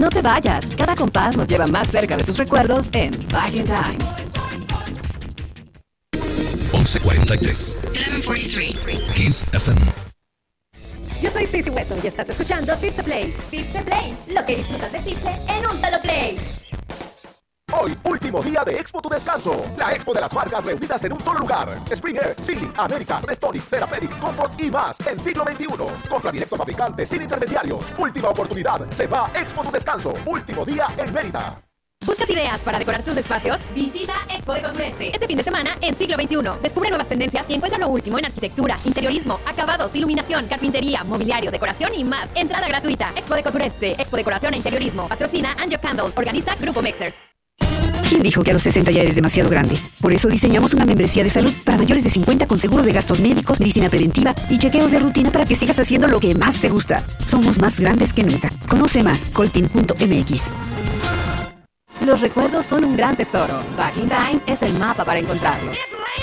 No te vayas, cada compás nos lleva más cerca de tus recuerdos en Back in Time. 11:43. 11:43. Kiss FM. Yo soy Cissy Wesson y estás escuchando Tipse Play. Tipse Play, lo que disfrutas de Tipse en un solo play. Hoy, último día de Expo Tu Descanso. La expo de las marcas reunidas en un solo lugar. Springer, Sealy, América, Restonic, Therapeutic, Comfort y más en siglo XXI. Compra directo a fabricante sin intermediarios. Última oportunidad. Se va Expo Tu Descanso. Último día en Mérida. ¿Buscas ideas para decorar tus espacios? Visita Expo Deco Sureste este fin de semana en siglo XXI. Descubre nuevas tendencias y encuentra lo último en arquitectura, interiorismo, acabados, iluminación, carpintería, mobiliario, decoración y más. Entrada gratuita. Expo Deco Sureste, Expo Decoración e Interiorismo. Patrocina Angio Candles. Organiza Grupo Mexers. ¿Quién dijo que a los 60 ya eres demasiado grande? Por eso diseñamos una membresía de salud para mayores de 50 con seguro de gastos médicos, medicina preventiva y chequeos de rutina para que sigas haciendo lo que más te gusta. Somos más grandes que nunca. Conoce más, colteam.mx. Los recuerdos son un gran tesoro. Back in Time es el mapa para encontrarlos.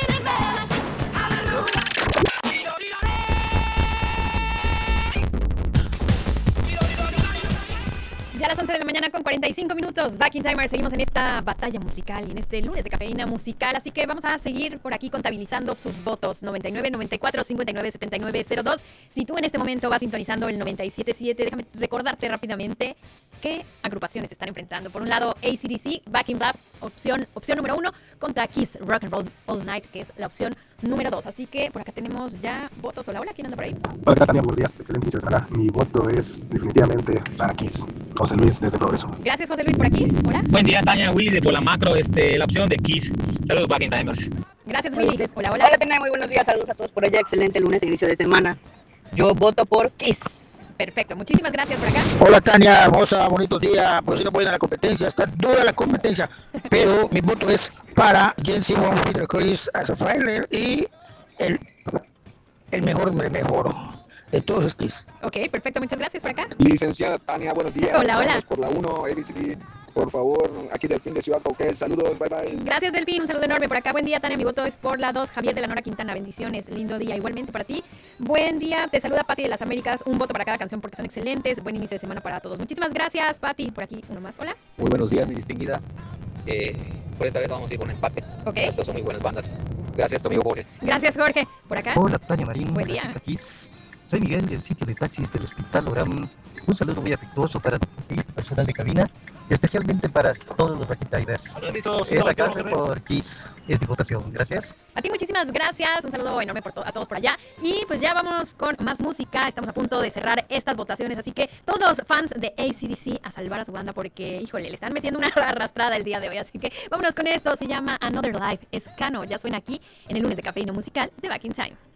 Ya a las 11 de la mañana con 45 minutos, Back in Timer, seguimos en esta batalla musical y en este lunes de cafeína musical, así que vamos a seguir por aquí contabilizando sus votos, 99, 94, 59, 79, 02. Si tú en este momento vas sintonizando el 97.7, déjame recordarte rápidamente qué agrupaciones se están enfrentando. Por un lado, AC/DC, Back in Black, opción número 1, contra Kiss, Rock and Roll All Night, que es la opción número 2. Así que por acá tenemos ya votos. Hola, hola, ¿quién anda por ahí? Hola, Tania, buenos días. Excelente inicio de semana. Mi voto es definitivamente para Kiss. José Luis desde Progreso. Gracias, José Luis, por aquí. Hola. Buen día, Tania, Willy de Polamacro, la opción de Kiss. Saludos, Back in Timers. Gracias, Willy. Hola, hola. Hola, Tania, muy buenos días. Saludos a todos por allá. Excelente lunes, inicio de semana. Yo voto por Kiss. Perfecto, muchísimas gracias por acá. Hola Tania, hermosa, bonito día. Pues si no pueden a la competencia, está dura la competencia. Pero mi voto es para Gene Simmons, Peter Criss, Asa Feiler y el mejor de todos es Kiss. Ok, perfecto, muchas gracias por acá. Licenciada Tania, buenos días. Hola, hola. Vamos por la 1, ABCD, por favor, aquí del fin de Ciudad Cauquel. Saludos, bye bye. Gracias, Delfín, un saludo enorme por acá. Buen día, Tania, mi voto es por la 2, Javier de la Nora Quintana. Bendiciones, lindo día igualmente para ti. Buen día, te saluda Pati de las Américas. Un voto para cada canción porque son excelentes. Buen inicio de semana para todos. Muchísimas gracias, Pati. Por aquí uno más, hola. Muy buenos días, mi distinguida. Por esta vez vamos a ir con empate. Ok. Estos son muy buenas bandas. Gracias, tu amigo Jorge. Gracias, Jorge. Por acá. Hola, Tania Marín. Buen día. Kiss. Soy Miguel del sitio de taxis del Hospital Oram. Un saludo muy afectuoso para ti, personal de cabina, y especialmente para todos los Back in Timers. Esta casa por Kiss es mi votación. Gracias. A ti muchísimas gracias. Un saludo enorme a todos por allá. Y pues ya vamos con más música. Estamos a punto de cerrar estas votaciones. Así que todos los fans de AC/DC a salvar a su banda porque, híjole, le están metiendo una arrastrada el día de hoy. Así que vámonos con esto. Se llama Another Life. Es Cano. Ya suena aquí en el lunes de cafeína musical de Back in Time.